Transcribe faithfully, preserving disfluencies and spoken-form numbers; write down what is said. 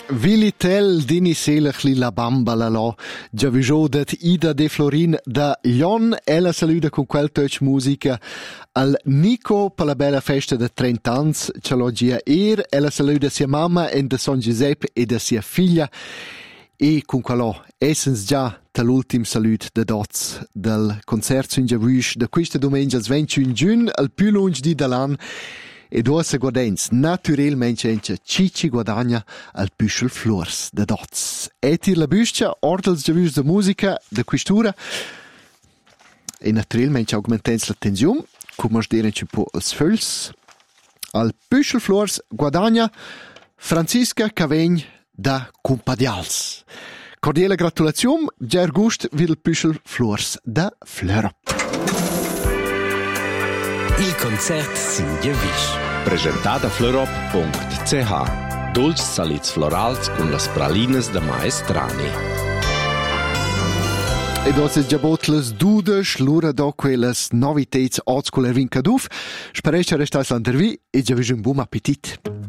Vilitel dini selachli la bamba la lo. Già visodet Ida De Florin da Lion. Ella saluda con quel touch musica al Nico per la bella festa de trenta ans. Ce l'ho già er. Ella saluda sia mamma e da San Giuseppe e da sia figlia. E con quello essens già dall'ultim salut de dots del concerto in Giavush da questa domenica il ventuno giugno al più lunedì dell'anno. E due se guadens naturalmente Cici guadagna al Püschel Flurs de Dots. E tir la buscia, ordels giavus de musica, de quistura. E naturalmente augmentens la tensione, come dire un po' als Föls. Al Püschel Flurs guadagna Franziska Cavegn da Cumpadials. Cordiale gratulazione, Ger Gust vid il Püschel Flurs da Flörop. Il concert sin Giavisch. Presentata florop punct c h. Dolci salits florals con las pralinas de maestrani. E dos es giabotles dudes, lura do quelles novitets otsculer vincaduf. Speresce restais l'antervi e giavisch un buon appetit.